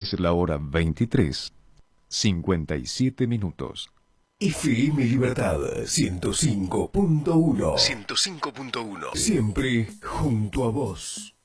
Es la hora 23:57. FM Libertad 105.1. 105.1. Siempre junto a vos.